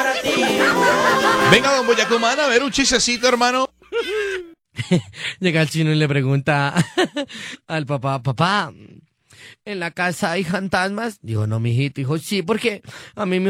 Venga, don Boyacumán, a ver un chisecito, hermano. Llega el chino y le pregunta al papá, papá, ¿en la casa hay fantasmas? Dijo, no, mijito. Dijo, sí, porque a mí me